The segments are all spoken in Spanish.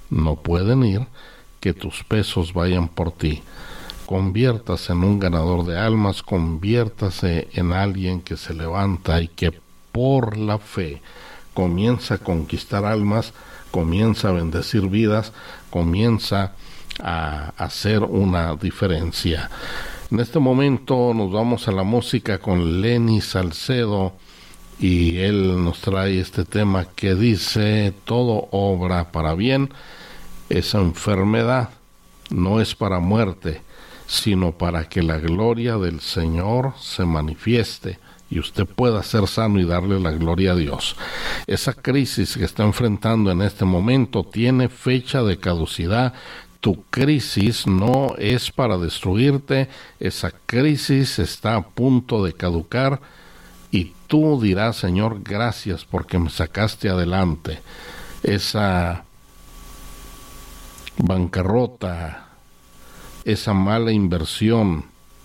no pueden ir, que tus pesos vayan por ti. Conviértase en un ganador de almas, conviértase en alguien que se levanta y que por la fe comienza a conquistar almas, comienza a bendecir vidas, comienza a hacer una diferencia. En este momento nos vamos a la música con Lenny Salcedo, y él nos trae este tema que dice: todo obra para bien. Esa enfermedad no es para muerte, sino para que la gloria del Señor se manifieste y usted pueda ser sano y darle la gloria a Dios. Esa crisis que está enfrentando en este momento tiene fecha de caducidad. Tu crisis no es para destruirte, esa crisis está a punto de caducar y tú dirás: Señor, gracias porque me sacaste adelante. Esa bancarrota, esa mala inversión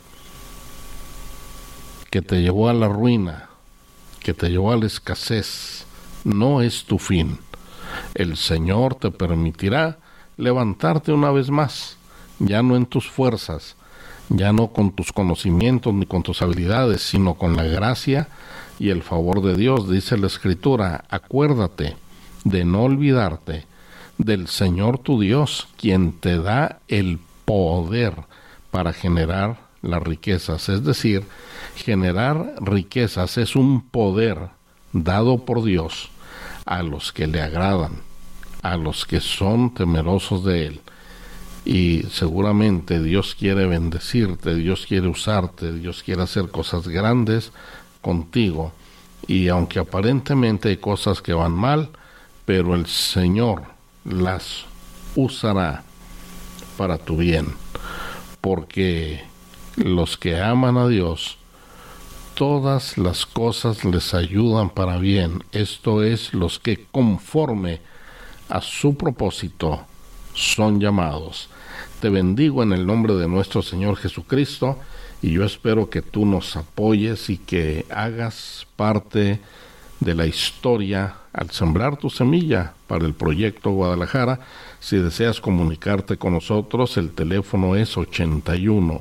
que te llevó a la ruina, que te llevó a la escasez, no es tu fin. El Señor te permitirá levantarte una vez más, ya no en tus fuerzas, ya no con tus conocimientos ni con tus habilidades, sino con la gracia y el favor de Dios. Dice la Escritura: acuérdate de no olvidarte del Señor tu Dios, quien te da el poder para generar las riquezas. Es decir, generar riquezas es un poder dado por Dios a los que le agradan, a los que son temerosos de Él. Y seguramente Dios quiere bendecirte, Dios quiere usarte, Dios quiere hacer cosas grandes contigo. Y aunque aparentemente hay cosas que van mal, pero el Señor las usará para tu bien, porque los que aman a Dios, todas las cosas les ayudan para bien. Esto es, los que conforme a su propósito son llamados. Te bendigo en el nombre de nuestro Señor Jesucristo, y yo espero que tú nos apoyes y que hagas parte de la historia al sembrar tu semilla para el proyecto Guadalajara. Si deseas comunicarte con nosotros, el teléfono es 81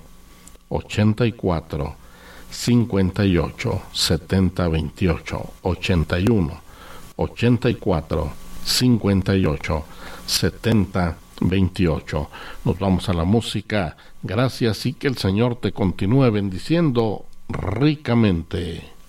84 58 70 28, 81 84 58 70 28. Nos vamos a la música. Gracias, y que el Señor te continúe bendiciendo ricamente.